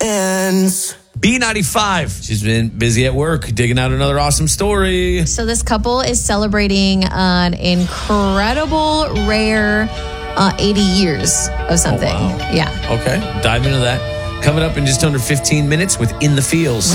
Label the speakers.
Speaker 1: ends.
Speaker 2: B95. She's been busy at work, digging out another awesome story.
Speaker 3: So this couple is celebrating an incredible, rare 80 years of something.
Speaker 2: Oh, wow.
Speaker 3: Yeah.
Speaker 2: Okay, dive into that. Coming up in just under 15 minutes with In the Feels.